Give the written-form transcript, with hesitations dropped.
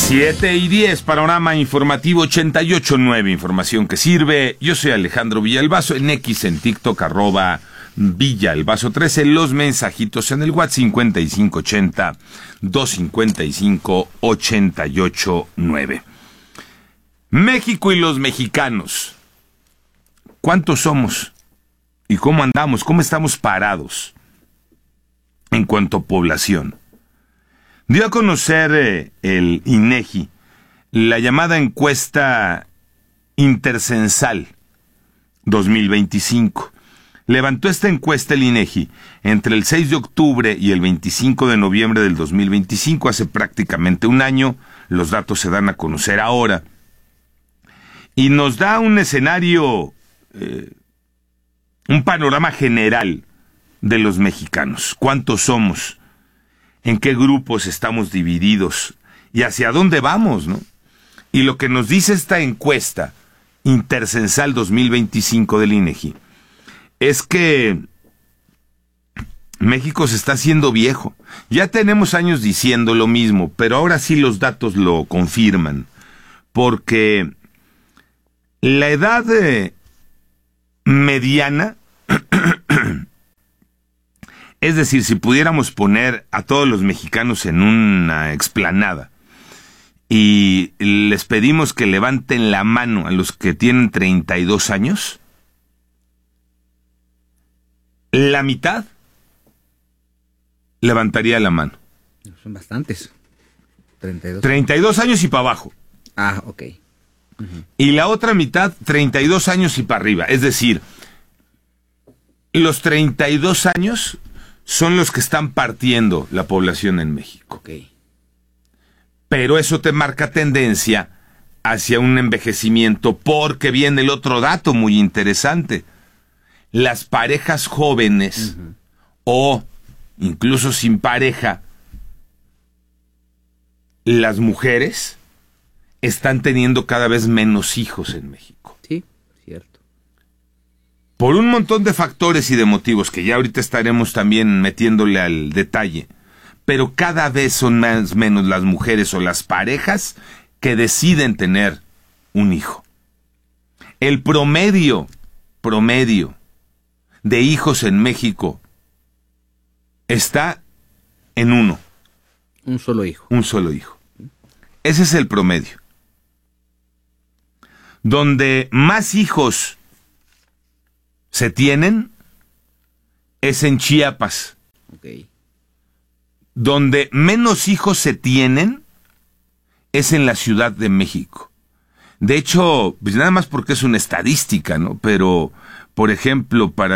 7:10, panorama informativo 88.9, información que sirve. Yo soy Alejandro Villalbazo, en X, en TikTok, @Villalbazo13, los mensajitos en el WhatsApp 5580-255-889. México y los mexicanos, ¿cuántos somos? ¿Y cómo andamos? ¿Cómo estamos parados en cuanto a población? Dio a conocer el INEGI la llamada encuesta intercensal 2025. Levantó esta encuesta el INEGI entre el 6 de octubre y el 25 de noviembre del 2025, hace prácticamente un año. Los datos se dan a conocer ahora. Y nos da un escenario, un panorama general de los mexicanos. ¿Cuántos somos? ¿En qué grupos estamos divididos? ¿Y hacia dónde vamos, no? Y lo que nos dice esta encuesta intercensal 2025 del INEGI es que México se está haciendo viejo. Ya tenemos años diciendo lo mismo, pero ahora sí los datos lo confirman. Porque la edad mediana, es decir, si pudiéramos poner a todos los mexicanos en una explanada y les pedimos que levanten la mano a los que tienen 32 años, la mitad levantaría la mano. Son bastantes. 32 años y para abajo. Ah, ok. Uh-huh. Y la otra mitad, 32 años y para arriba. Es decir, los 32 años son los que están partiendo la población en México. Okay. Pero eso te marca tendencia hacia un envejecimiento, porque viene el otro dato muy interesante. Las parejas jóvenes, uh-huh, o incluso sin pareja, las mujeres están teniendo cada vez menos hijos en México. Sí, cierto. Por un montón de factores y de motivos que ya ahorita estaremos también metiéndole al detalle, pero cada vez son menos las mujeres o las parejas que deciden tener un hijo. El promedio de hijos en México está en uno. Un solo hijo. Un solo hijo. Ese es el promedio. Donde más hijos se tienen es en Chiapas. Okay. Donde menos hijos se tienen es en la Ciudad de México. De hecho, pues nada más porque es una estadística, ¿no? Pero, por ejemplo, para